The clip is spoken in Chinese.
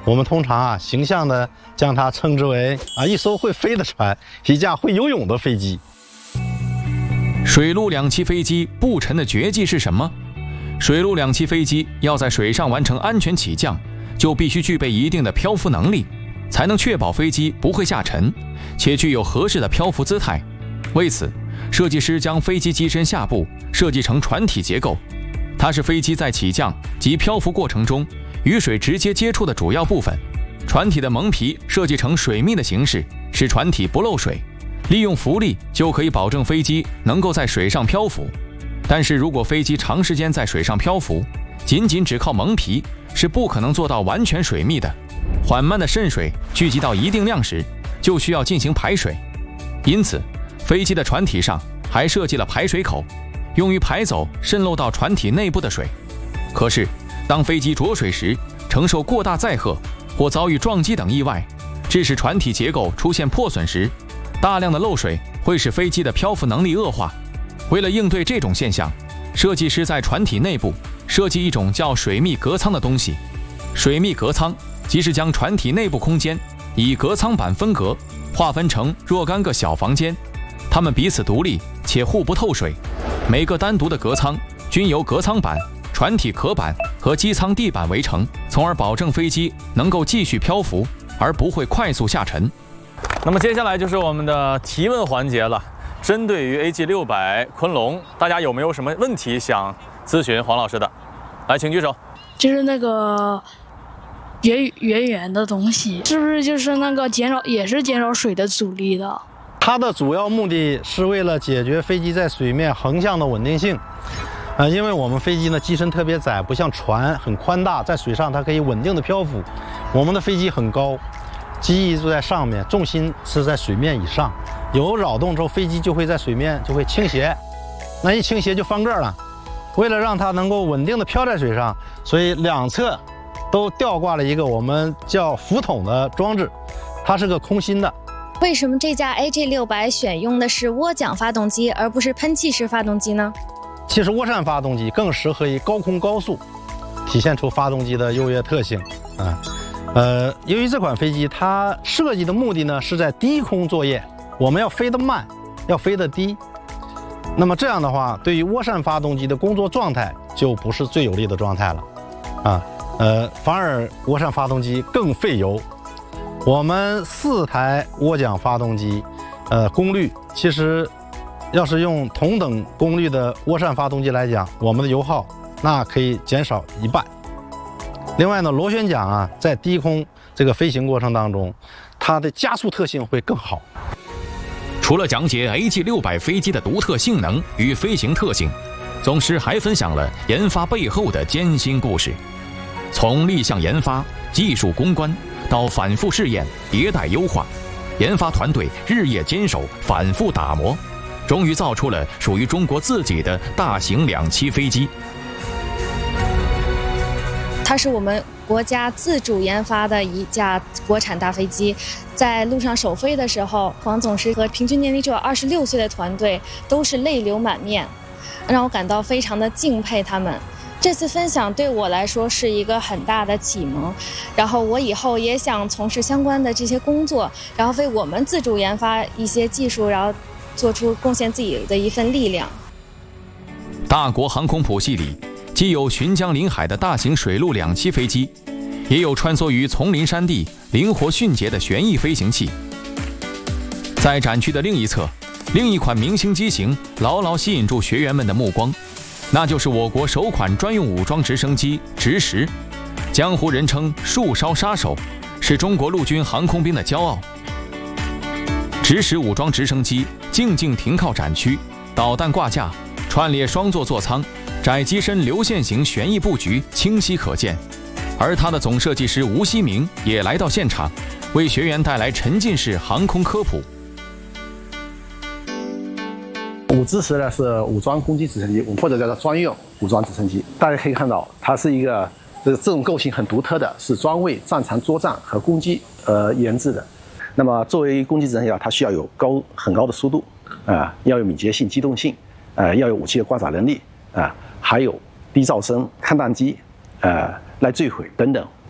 我们通常啊形象的将它称之为一艘会飞的船，一架会游泳的飞机。 水陆两栖飞机不沉的绝技是什么？水陆两栖飞机要在水上完成安全起降，就必须具备一定的漂浮能力，才能确保飞机不会下沉，且具有合适的漂浮姿态。为此，设计师将飞机机身下部设计成船体结构，它是飞机在起降及漂浮过程中与水直接接触的主要部分。船体的蒙皮设计成水密的形式，使船体不漏水，利用浮力就可以保证飞机能够在水上漂浮。但是如果飞机长时间在水上漂浮，仅只靠蒙皮是不可能做到完全水密的。缓慢的渗水聚集到一定量时，就需要进行排水。因此，飞机的船体上还设计了排水口，用于排走渗漏到船体内部的水。可是，当飞机着水时，承受过大载荷或遭遇撞击等意外，致使船体结构出现破损时，大量的漏水会使飞机的漂浮能力恶化。为了应对这种现象，设计师在船体内部设计一种叫水密隔舱的东西。水密隔舱即是将船体内部空间以隔舱板分隔，划分成若干个小房间，它们彼此独立且互不透水。每个单独的隔舱均由隔舱板、船体壳板和机舱地板围成，从而保证飞机能够继续漂浮，而不会快速下沉。 那么接下来就是我们的提问环节了。针对于 AG600昆龙，大家有没有什么问题想咨询黄老师的？来，请举手。 就是那个圆的东西，是不是就是那个也是减少水的阻力的？ 它的主要目的是为了解决飞机在水面横向的稳定性。因为我们飞机呢机身特别窄，不像船很宽大，在水上它可以稳定的漂浮。我们的飞机很高，机翼就在上面，重心是在水面以上。有扰动之后，飞机就会在水面就会倾斜，那一倾斜就翻个了。为了让它能够稳定的漂在水上，所以两侧都吊挂了一个我们叫浮筒的装置，它是个空心的。 为什么这架 AG600选用的是涡桨发动机，而不是喷气式发动机呢？ 其实涡扇发动机更适合于高空高速，体现出发动机的优越特性由于这款飞机它设计的目的呢是在低空作业，我们要飞得慢，要飞得低。那么这样的话，对于涡扇发动机的工作状态就不是最有利的状态了反而涡扇发动机更费油。我们4台涡桨发动机，功率其实要是用同等功率的涡扇发动机来讲，我们的油耗那可以减少1半。另外呢，螺旋桨在低空这个飞行过程当中，它的加速特性会更好。 除了讲解 AG600飞机的独特性能与飞行特性，总师还分享了研发背后的艰辛故事。从立项研发、技术攻关到反复试验、迭代优化，研发团队日夜坚守、反复打磨，终于造出了属于中国自己的大型两栖飞机。 它是我们国家自主研发的一架国产大飞机，在路上首飞的时候，黄总师和平均年龄只有26岁的团队都是泪流满面，让我感到非常的敬佩他们。这次分享对我来说是一个很大的启蒙，然后我以后也想从事相关的这些工作，然后为我们自主研发一些技术，然后做出贡献自己的一份力量。 大国航空谱系里既有巡江临海的大型水陆两栖飞机，也有穿梭于丛林山地、灵活迅捷的旋翼飞行器。在展区的另一侧，另一款明星机型牢牢吸引住学员们的目光，那就是我国首款专用武装直升机直10，江湖人称树梢杀手，是中国陆军航空兵的骄傲。直10武装直升机静静停靠展区，导弹挂架，串列双座座舱，窄机身流线型旋翼布局清晰可见。而它的总设计师吴希明也来到现场，为学员带来沉浸式航空科普。 武直10呢是武装攻击直升机，或者叫做专用武装直升机。大家可以看到，它是一个这种构型很独特的，是专为战场作战和攻击研制的。那么作为攻击直升机它需要有很高的速度要有敏捷性、机动性要有武器的挂载能力还有低噪声、抗弹机来坠毁等等